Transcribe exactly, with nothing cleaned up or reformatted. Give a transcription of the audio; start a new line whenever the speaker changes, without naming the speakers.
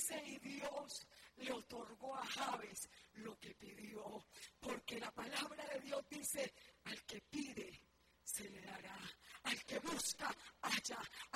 dice, y Dios le otorgó a Jabes lo que pidió, porque la palabra de Dios dice, al que pide, se le dará. Al que busca, halla.